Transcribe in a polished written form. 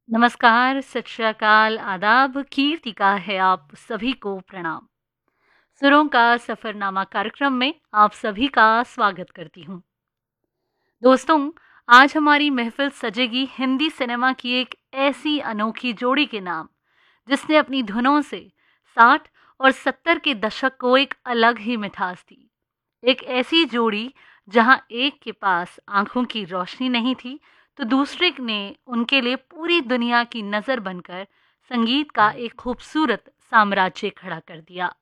नमस्कार, सत श्री अकाल, आदाब, कीर्तिका है आप सभी को प्रणाम। सुरों का सफरनामा कार्यक्रम में आप सभी का स्वागत करती हूँ। दोस्तों, आज हमारी महफिल सजेगी हिंदी सिनेमा की एक ऐसी अनोखी जोड़ी के नाम, जिसने अपनी धुनों से 60 और 70 के दशक को एक अलग ही मिठास दी। एक ऐसी जोड़ी जहां एक के पास आंखों की रोशनी नहीं थी, तो दूसरे ने उनके लिए पूरी दुनिया की नज़र बनकर संगीत का एक खूबसूरत साम्राज्य खड़ा कर दिया।